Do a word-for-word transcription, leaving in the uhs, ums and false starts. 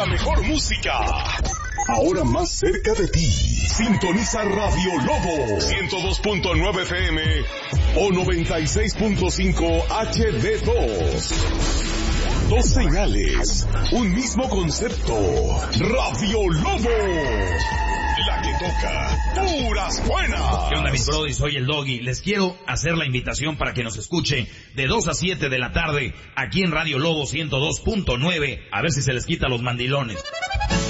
la mejor música. Ahora más cerca de ti. Sintoniza Radio Lobo ciento dos punto nueve F M o noventa y seis punto cinco H D dos. Dos señales, un mismo concepto. Radio Lobo, la que toca puras buenas. ¿Qué onda, mis brodis? Soy el Doggy. Les quiero hacer la invitación para que nos escuchen de dos a siete de la tarde aquí en Radio Lobo ciento dos punto nueve. A ver si se les quita los mandilones.